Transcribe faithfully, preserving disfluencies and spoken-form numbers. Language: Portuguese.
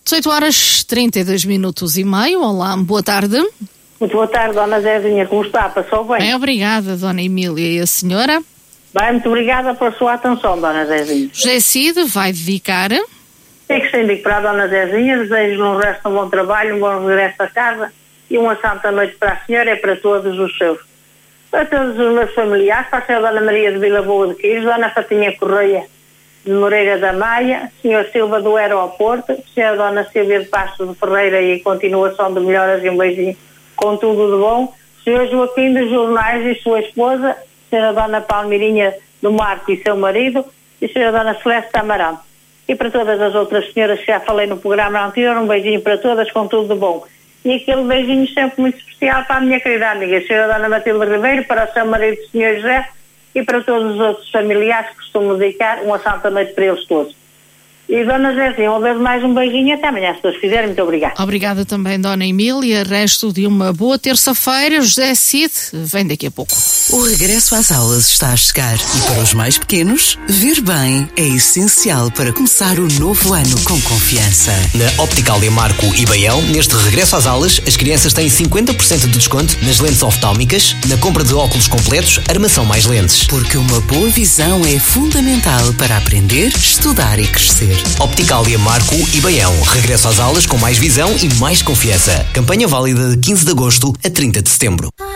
dezoito horas, trinta e dois minutos e meio. Olá, boa tarde. Muito boa tarde, Dona Zezinha. Como está? Passou bem? Bem, obrigada, Dona Emília. E a senhora? Bem, muito obrigada pela sua atenção, Dona Zezinha. José Cid vai dedicar... É que se indico para a Dona Zezinha. Desejo um resto de um bom trabalho, um bom regresso a casa e uma santa noite para a senhora e para todos os seus. Para todos os meus familiares, para a senhora Dona Maria de Vila Boa de Quires, Dona Fatinha Correia de Moreira da Maia, senhor Silva do Aeroporto, senhora Dona Silvia de Passos de Ferreira e continuação de melhoras e um beijinho com tudo de bom, senhor Joaquim dos Jornais e sua esposa, senhora Dona Palmirinha do Marco e seu marido e senhora Dona Celeste Amarante. E para todas as outras senhoras que já falei no programa anterior, um beijinho para todas com tudo de bom. E aquele beijinho sempre muito especial para a minha querida amiga, a senhora Dona Matilde Ribeiro, para o seu marido, o senhor José, e para todos os outros familiares que costumo dedicar uma santa noite para eles todos. E Dona Zezinha, uma vez mais um beijinho, até amanhã, se Deus quiser. Muito obrigada. Obrigada também, Dona Emília. Resto de uma boa terça-feira. José Cid vem daqui a pouco. O regresso às aulas está a chegar e para os mais pequenos, ver bem é essencial para começar o novo ano com confiança. Na Optical Marco e Baião, neste regresso às aulas, as crianças têm cinquenta por cento de desconto nas lentes oftálmicas, na compra de óculos completos, armação mais lentes. Porque uma boa visão é fundamental para aprender, estudar e crescer. Optical Marco e Baião. Regresso às aulas com mais visão e mais confiança. Campanha válida de quinze de agosto a trinta de setembro.